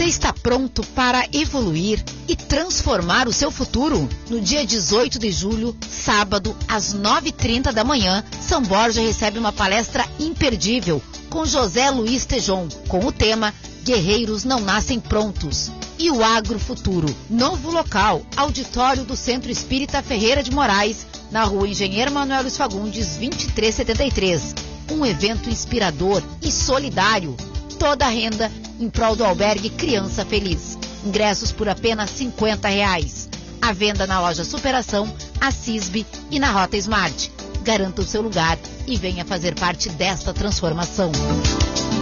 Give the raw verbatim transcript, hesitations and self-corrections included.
está pronto para evoluir e transformar o seu futuro? No dia dezoito de julho, sábado, às nove e trinta da manhã, São Borja recebe uma palestra imperdível com José Luiz Tejon, com o tema Guerreiros não nascem prontos. E o Agrofuturo, novo local, auditório do Centro Espírita Ferreira de Moraes, na rua Engenheiro Manuel Luiz Fagundes, vinte e três setenta e três. Um evento inspirador e solidário. Toda a renda em prol do albergue Criança Feliz. Ingressos por apenas cinquenta reais. À venda na loja Superação, a Cisbe e na Rota Smart. Garanta o seu lugar e venha fazer parte desta transformação.